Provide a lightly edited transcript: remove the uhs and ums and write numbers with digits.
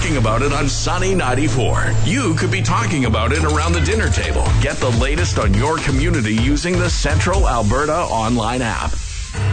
talking about it on Sunny 94. You could be talking about it around the dinner table. Get the latest on your community using the Central Alberta online app.